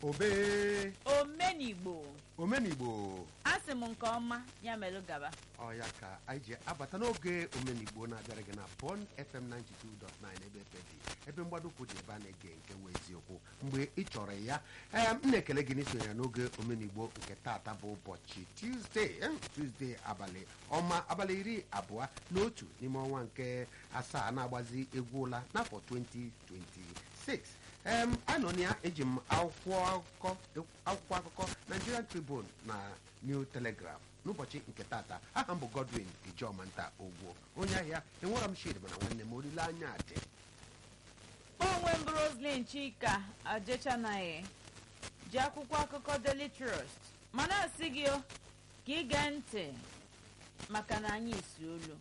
Obe Omenigbo asị m nke ọma ya melụ gaba ọ ya ka anyị ji abata n'oge Omenigbo na-abịara gị na Bond FM 92.9 ebe mgbadokwu dị ebe a na-ege nke nwe eziokwu mgbe ị chọrọ ya m na-ekele gị n'isonye ya n'oge Omenigbo nke taata bụ ụbọchị Tuesday abalị 21 n'ime ọnwa nke asaa na-agbazi egwu ụla n'afọ 2026 anọ na ya eji m akwụkwọ akụkọ Nigerian Tribune na New Telegraph n'ụbọchị nke tata aha m bụ Godwin Ijomanta Ogwo onye ahịa enwere m shid mana nwanne m olileanya dị onwe m Roslyn Chika Ajechanaghị ji akwụkwọ akụkọ Daily Trust mana asị gị ka ị gee ntị maka na anyị isi olu